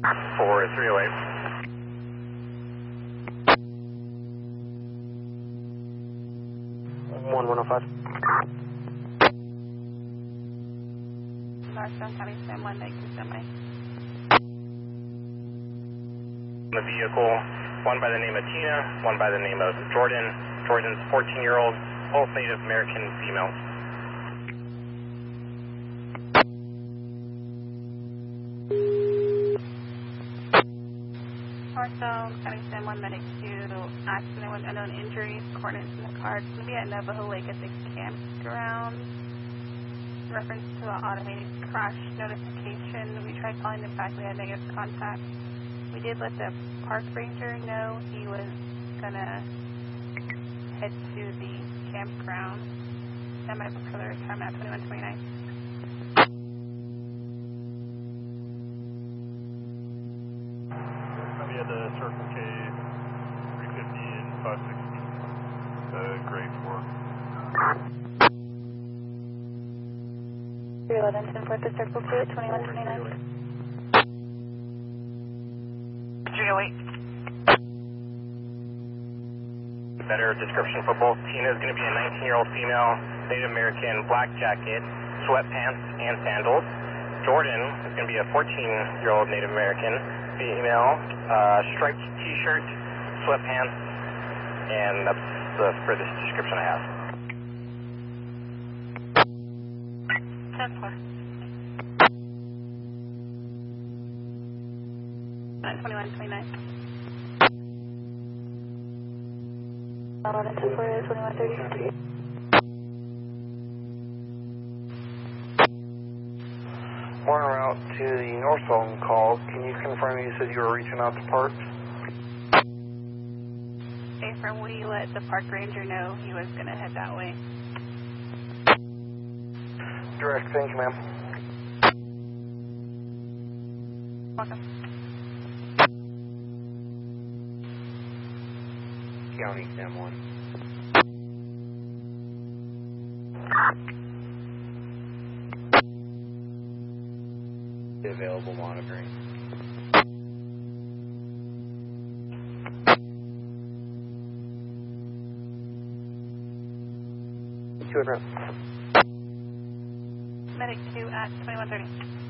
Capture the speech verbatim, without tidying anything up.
four three oh eight. one one oh five. Northbound County Sim one, make two semi. The vehicle, one by the name of Tina, one by the name of Jordan. Jordan's fourteen year old, both Native American females. Northbound County Sim one, medic two, accident with unknown injuries, coordinates in the car. It's going to be at Navajo Lake at the campground. Reference to an automated crash notification. We tried calling them back, we had negative contact. We did let the park ranger know he was gonna head to the campground. That might be for the time at twenty-one twenty-nine. We had the Circle K three fifty and five sixty, the grade four. three eleven, ten four, the Circle K at twenty-one twenty-nine. three oh eight. Better description for both. Tina is going to be a nineteen year old female, Native American, black jacket, sweatpants, and sandals. Jordan is going to be a fourteen year old Native American, female, uh, striped t-shirt, sweatpants, and that's the furthest description I have. ten four. twenty-one twenty-nine. eleven ten four, twenty-one thirty. One route to the Northbound call. Can you confirm you said you were reaching out to Parks? Okay, from we let the park ranger know he was going to head that way. Direct, thank you, ma'am. Welcome. County Sam one. Available monitoring. Two address. Medic two at twenty-one thirty.